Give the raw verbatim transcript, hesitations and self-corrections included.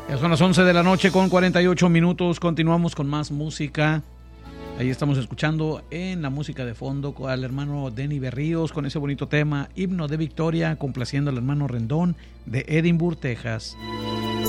Ya son las once de la noche con cuarenta y ocho minutos. Continuamos con más música. Ahí estamos escuchando en la música de fondo al hermano Denny Berríos con ese bonito tema, Himno de Victoria, complaciendo al hermano Rendón de Edinburgh, Texas.